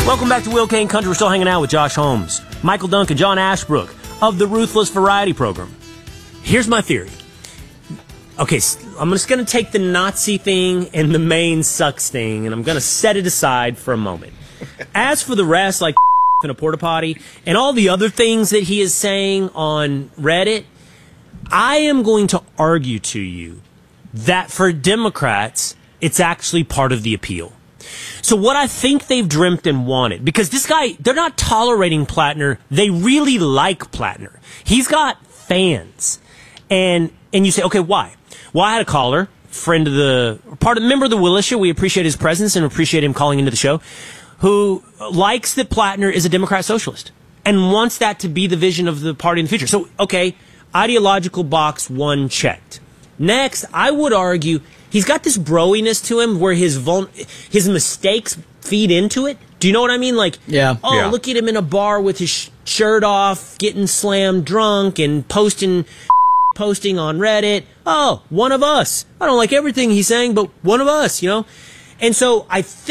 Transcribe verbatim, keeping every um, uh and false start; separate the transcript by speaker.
Speaker 1: Welcome back to Will Kane Country. We're still hanging out with Josh Holmes, Michael Duncan, John Ashbrook of the Ruthless Variety Program. Here's my theory. Okay, I'm just going to take the Nazi thing and the Maine sucks thing, and I'm going to set it aside for a moment. As for the rest, like in a porta potty, and all the other things that he is saying on Reddit, I am going to argue to you that for Democrats, it's actually part of the appeal. So what I think they've dreamt and wanted, because this guy, they're not tolerating Plattner. They really like Plattner. He's got fans. And and you say, okay, why? Well, I had a caller, friend of the, part of, member of the Willisha. We appreciate his presence and appreciate him calling into the show, who likes that Plattner is a Democrat socialist and wants that to be the vision of the party in the future. So, okay, ideological box one checked. Next, I would argue he's got this broiness to him where his vul- his mistakes feed into it. Do you know what I mean? Like,
Speaker 2: yeah.
Speaker 1: oh,
Speaker 2: yeah.
Speaker 1: look at him in a bar with his sh- shirt off, getting slammed drunk and posting posting on Reddit. Oh, one of us. I don't like everything he's saying, but one of us, you know? And so I think